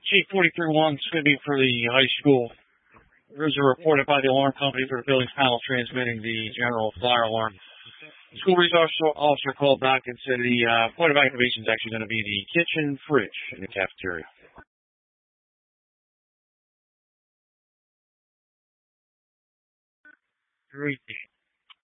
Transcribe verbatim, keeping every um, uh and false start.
Chief forty-three one, swimming for the high school. There's a report by the alarm company for the building's panel transmitting the general fire alarm. The school resource officer called back and said the uh, point of activation is actually going to be the kitchen fridge in the cafeteria. Three.